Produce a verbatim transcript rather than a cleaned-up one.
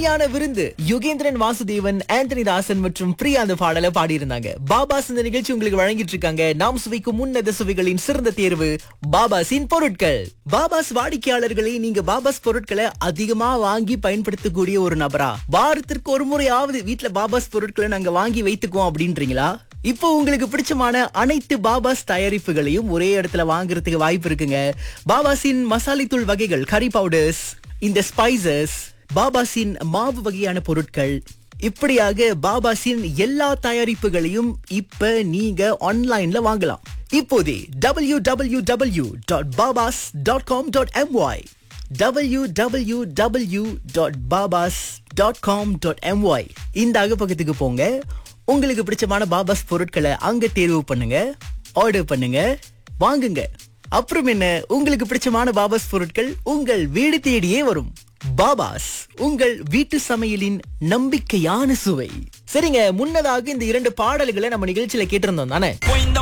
கல்யாண விருந்து யுகேந்திரன் வாசுதேவன், ஆண்டனி தாசன் மற்றும் பிரியா அந்த பாடலை பாடியிருந்தாங்க. பாபாஸ் இந்த நிகழ்ச்சி உங்களுக்கு வழங்கிட்டு இருக்காங்க. நாம் சுவைக்கும் உன்னத சுவைகளின் சிறந்த தேர்வு பாபாஸின் பொருட்கள். பாபாஸ் வாடிக்கையாளர்களை நீங்க பாபாஸ் பொருட்களை அதிகமா வாங்கி பயன்படுத்தக்கூடிய ஒரு நபரா? வாரத்திற்கு ஒரு முறையாவது வீட்ல பாபாஸ் பொருட்களை நாங்க வாங்கி வைத்துக்குவோம் அப்படின்றீங்களா? இப்போ உங்களுக்கு பிடிச்சமான அனைத்து பாபாஸ் தயாரிப்புகளையும் ஒரே இடத்துல வாங்குறதுக்கு வாய்ப்பு இருக்குங்க. பாபாஸின் மசாலா தூள் வகைகள், கரி பவுடர்ஸ், இந்த ஸ்பைசஸ், பாபாஸின் மாவு வகையான பொருட்கள், இப்படியாக பாபாஸின் எல்லா தயாரிப்புகளையும் இப்ப நீங்க ஆன்லைன்ல வாங்கலாம். இப்போதே டபிள்யூ டபிள்யூ டபிள்யூ டாட் பாபாஸ் dot com dot MY W W W dot பாபாஸ் டாட் காம் டாட் எம்ஒய் இந்த அகப்பக்கத்துக்கு போங்க. உங்களுக்கு பிடிச்சமான பாபாஸ் பொருட்களை அங்க தேர்வு பண்ணுங்க, ஆர்டர் பண்ணுங்க, வாங்குங்க. அப்புறம் என்ன, உங்களுக்கு பிடிச்சமான பாபாஸ் பொருட்கள் உங்கள் வீடு தேடியே வரும். பாபாஸ், உங்கள் வீட்டு சமையலின் நம்பிக்கையான சுவை. சரிங்க, முன்னதாக இந்த இரண்டு பாடல்களை நம்ம நிகழ்ச்சியில கேட்டிருந்தோம் தானே. இந்த